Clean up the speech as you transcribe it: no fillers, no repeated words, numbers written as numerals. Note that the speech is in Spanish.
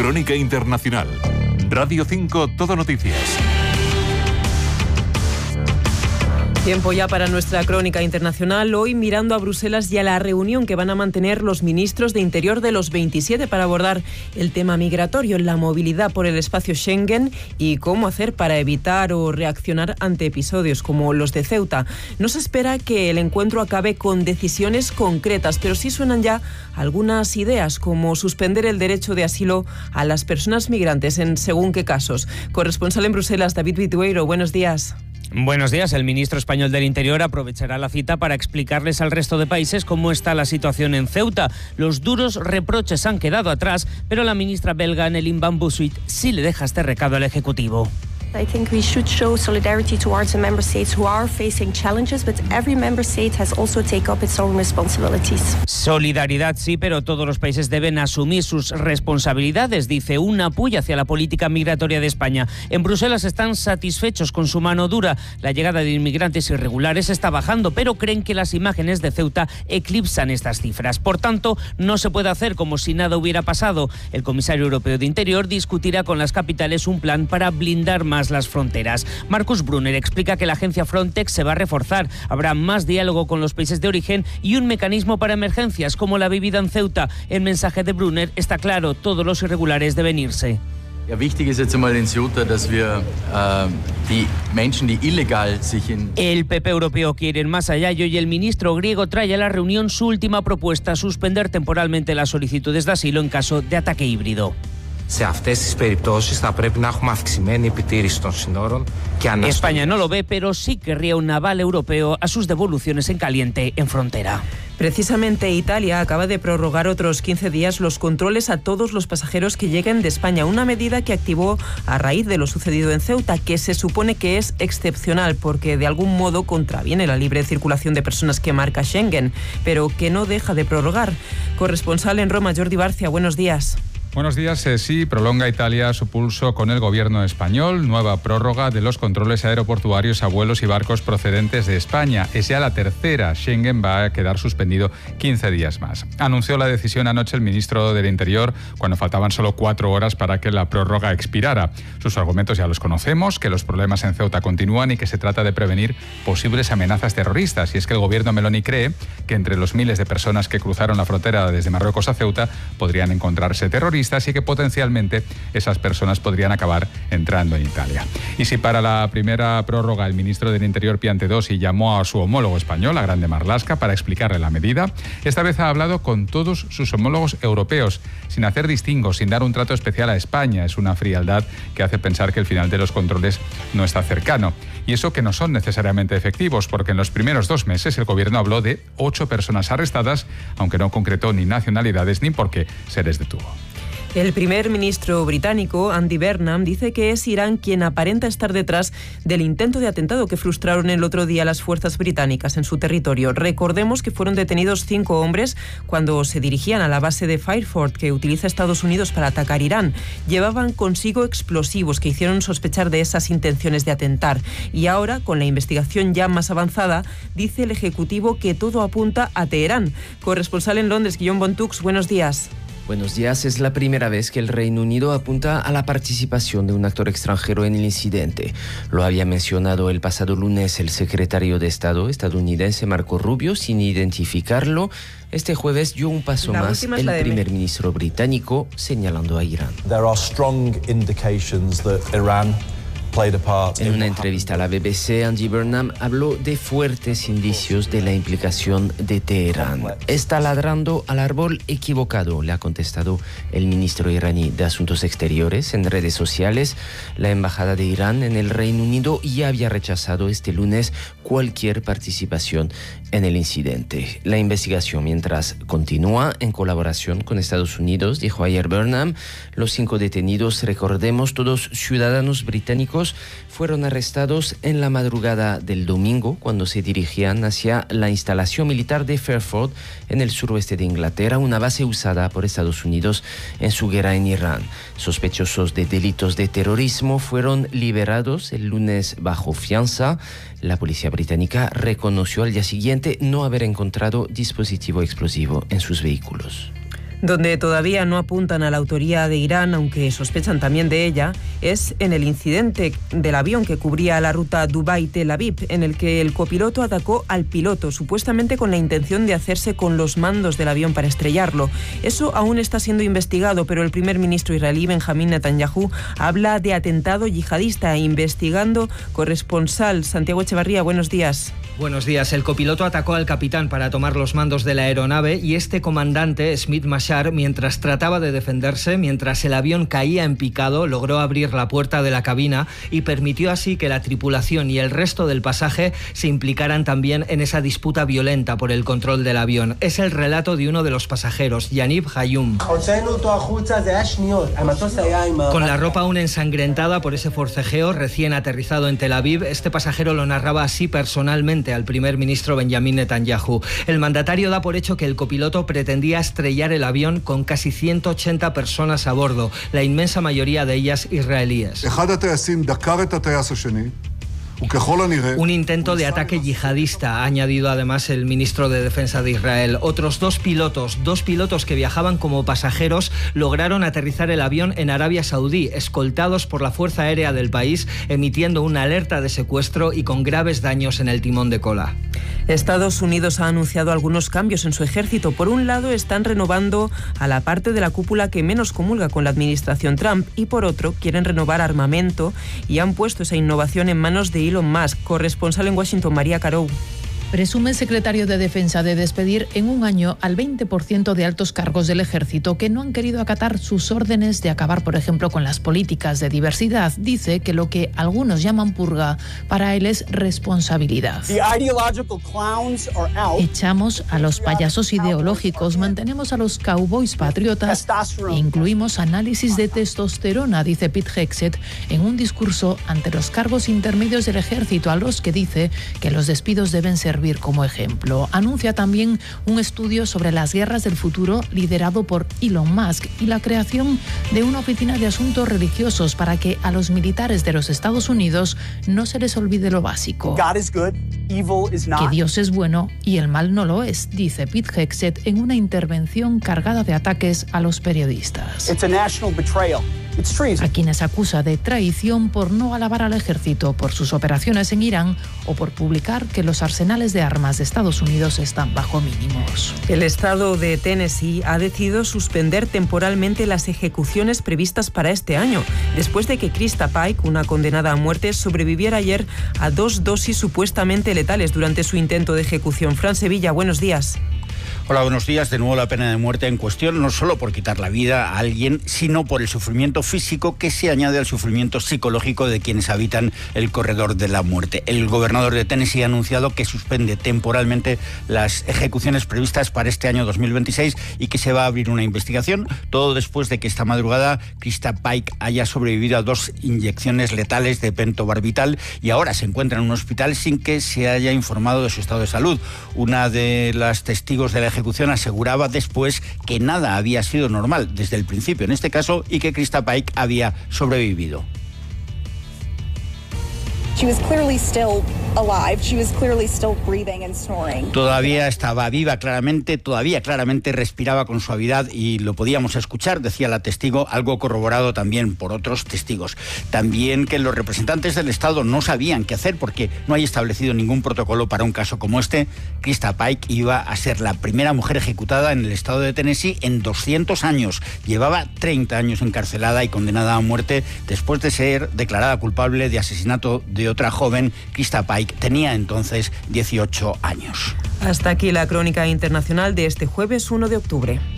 Crónica Internacional. Radio 5 Todo Noticias. Tiempo ya para nuestra crónica internacional, hoy mirando a Bruselas y a la reunión que van a mantener los ministros de Interior de los 27 para abordar el tema migratorio, la movilidad por el espacio Schengen y cómo hacer para evitar o reaccionar ante episodios como los de Ceuta. No se espera que el encuentro acabe con decisiones concretas, pero sí suenan ya algunas ideas, como suspender el derecho de asilo a las personas migrantes en según qué casos. Corresponsal en Bruselas, David Vitueiro, buenos días. Buenos días. El ministro español del Interior aprovechará la cita para explicarles al resto de países cómo está la situación en Ceuta. Los duros reproches han quedado atrás, pero la ministra belga Annelien van Bosschuit sí le deja este recado al Ejecutivo. I think we should show solidarity towards the member states who are facing challenges, but every member state has also taken up its own responsibilities. Solidaridad sí, pero todos los países deben asumir sus responsabilidades, dice un apoyo hacia la política migratoria de España. En Bruselas están satisfechos con su mano dura. La llegada de inmigrantes irregulares está bajando, pero creen que las imágenes de Ceuta eclipsan estas cifras. Por tanto, no se puede hacer como si nada hubiera pasado. El comisario europeo de Interior discutirá con las capitales un plan para blindar más las fronteras. Markus Brunner explica que la agencia Frontex se va a reforzar, habrá más diálogo con los países de origen y un mecanismo para emergencias como la vivida en Ceuta. El mensaje de Brunner está claro, todos los irregulares deben irse. El PP europeo quiere ir más allá y hoy el ministro griego trae a la reunión su última propuesta, suspender temporalmente las solicitudes de asilo en caso de ataque híbrido. España no lo ve, pero sí querría un aval europeo a sus devoluciones en caliente en frontera. Precisamente Italia acaba de prorrogar otros 15 días los controles a todos los pasajeros que lleguen de España, una medida que activó a raíz de lo sucedido en Ceuta, que se supone que es excepcional porque de algún modo contraviene la libre circulación de personas que marca Schengen, pero que no deja de prorrogar. Corresponsal en Roma, Jordi Barcia, buenos días. Buenos días. Sí, prolonga Italia su pulso con el gobierno español. Nueva prórroga de los controles aeroportuarios a vuelos y barcos procedentes de España. Es ya la tercera. Schengen va a quedar suspendido 15 días más. Anunció la decisión anoche el ministro del Interior cuando faltaban solo 4 horas para que la prórroga expirara. Sus argumentos ya los conocemos, que los problemas en Ceuta continúan y que se trata de prevenir posibles amenazas terroristas. Y es que el gobierno Meloni cree que entre los miles de personas que cruzaron la frontera desde Marruecos a Ceuta podrían encontrarse terroristas, así que potencialmente esas personas podrían acabar entrando en Italia. Y si para la primera prórroga el ministro del Interior Piantedosi llamó a su homólogo español, a Grande Marlaska, para explicarle la medida, esta vez ha hablado con todos sus homólogos europeos, sin hacer distingos, sin dar un trato especial a España. Es una frialdad que hace pensar que el final de los controles no está cercano. Y eso que no son necesariamente efectivos, porque en los primeros 2 meses el gobierno habló de 8 personas arrestadas, aunque no concretó ni nacionalidades ni por qué se les detuvo. El primer ministro británico, Andy Burnham, dice que es Irán quien aparenta estar detrás del intento de atentado que frustraron el otro día las fuerzas británicas en su territorio. Recordemos que fueron detenidos 5 hombres cuando se dirigían a la base de Fairford que utiliza Estados Unidos para atacar Irán. Llevaban consigo explosivos que hicieron sospechar de esas intenciones de atentar. Y ahora, con la investigación ya más avanzada, dice el Ejecutivo que todo apunta a Teherán. Corresponsal en Londres, Guillaume Bontux, buenos días. Buenos días. Es la primera vez que el Reino Unido apunta a la participación de un actor extranjero en el incidente. Lo había mencionado el pasado lunes el secretario de Estado estadounidense Marco Rubio sin identificarlo. Este jueves dio un paso más el primer ministro británico señalando a Irán. There are strong indications that Iran En una entrevista a la BBC, Andy Burnham habló de fuertes indicios de la implicación de Teherán. Está ladrando al árbol equivocado, le ha contestado el ministro iraní de Asuntos Exteriores en redes sociales. La embajada de Irán en el Reino Unido ya había rechazado este lunes cualquier participación en el incidente. La investigación, mientras, continúa en colaboración con Estados Unidos, dijo ayer Burnham. Los 5 detenidos, recordemos, todos ciudadanos británicos, fueron arrestados en la madrugada del domingo cuando se dirigían hacia la instalación militar de Fairford en el suroeste de Inglaterra, una base usada por Estados Unidos en su guerra en Irán. Sospechosos de delitos de terrorismo fueron liberados el lunes bajo fianza. La policía británica reconoció al día siguiente no haber encontrado dispositivo explosivo en sus vehículos. Donde todavía no apuntan a la autoría de Irán, aunque sospechan también de ella, es en el incidente del avión que cubría la ruta Dubái-Tel Aviv, en el que el copiloto atacó al piloto, supuestamente con la intención de hacerse con los mandos del avión para estrellarlo. Eso aún está siendo investigado, pero el primer ministro israelí, Benjamín Netanyahu, habla de atentado yihadista, investigando corresponsal Santiago Echevarría. Buenos días. Buenos días. El copiloto atacó al capitán para tomar los mandos de la aeronave y este comandante, Smith Mashar, mientras trataba de defenderse, mientras el avión caía en picado, logró abrir la puerta de la cabina y permitió así que la tripulación y el resto del pasaje se implicaran también en esa disputa violenta por el control del avión. Es el relato de uno de los pasajeros, Yaniv Hayum. Con la ropa aún ensangrentada por ese forcejeo recién aterrizado en Tel Aviv, este pasajero lo narraba así personalmente al primer ministro Benjamín Netanyahu. El mandatario da por hecho que el copiloto pretendía estrellar el avión con casi 180 personas a bordo, la inmensa mayoría de ellas israelíes. Un intento de ataque yihadista, ha añadido además el ministro de Defensa de Israel. Otros dos pilotos que viajaban como pasajeros, lograron aterrizar el avión en Arabia Saudí, escoltados por la Fuerza Aérea del país, emitiendo una alerta de secuestro y con graves daños en el timón de cola. Estados Unidos ha anunciado algunos cambios en su ejército. Por un lado, están renovando a la parte de la cúpula que menos comulga con la administración Trump y por otro, quieren renovar armamento y han puesto esa innovación en manos de Elon Musk. Corresponsal en Washington, María Carou. Presume el secretario de Defensa de despedir en un año al 20% de altos cargos del ejército que no han querido acatar sus órdenes de acabar, por ejemplo, con las políticas de diversidad. Dice que lo que algunos llaman purga, para él es responsabilidad. Echamos a los payasos ideológicos, mantenemos a los cowboys patriotas e incluimos análisis de testosterona, dice Pete Hegseth en un discurso ante los cargos intermedios del ejército, a los que dice que los despidos deben servir como ejemplo. Anuncia también un estudio sobre las guerras del futuro liderado por Elon Musk y la creación de una oficina de asuntos religiosos para que a los militares de los Estados Unidos no se les olvide lo básico. Que Dios es bueno y el mal no lo es, dice Pete Hegseth en una intervención cargada de ataques a los periodistas. A quienes acusa de traición por no alabar al ejército por sus operaciones en Irán o por publicar que los arsenales de armas de Estados Unidos están bajo mínimos. El estado de Tennessee ha decidido suspender temporalmente las ejecuciones previstas para este año, después de que Krista Pike, una condenada a muerte, sobreviviera ayer a 2 dosis supuestamente letales durante su intento de ejecución. Fran Sevilla, buenos días. Hola, buenos días. De nuevo la pena de muerte en cuestión, no solo por quitar la vida a alguien, sino por el sufrimiento físico que se añade al sufrimiento psicológico de quienes habitan el corredor de la muerte. El gobernador de Tennessee ha anunciado que suspende temporalmente las ejecuciones previstas para este año 2026 y que se va a abrir una investigación, todo después de que esta madrugada Krista Pike haya sobrevivido a 2 inyecciones letales de pentobarbital y ahora se encuentra en un hospital sin que se haya informado de su estado de salud. Una de las testigos de la ejecución aseguraba después que nada había sido normal desde el principio en este caso y que Krista Pike había sobrevivido. Todavía estaba viva claramente, todavía claramente respiraba con suavidad y lo podíamos escuchar, decía la testigo, algo corroborado también por otros testigos. También que los representantes del Estado no sabían qué hacer porque no hay establecido ningún protocolo para un caso como este. Krista Pike iba a ser la primera mujer ejecutada en el estado de Tennessee en 200 años. Llevaba 30 años encarcelada y condenada a muerte después de ser declarada culpable de asesinato de otra joven. Krista Pike tenía entonces 18 años. Hasta aquí la crónica internacional de este jueves 1 de octubre.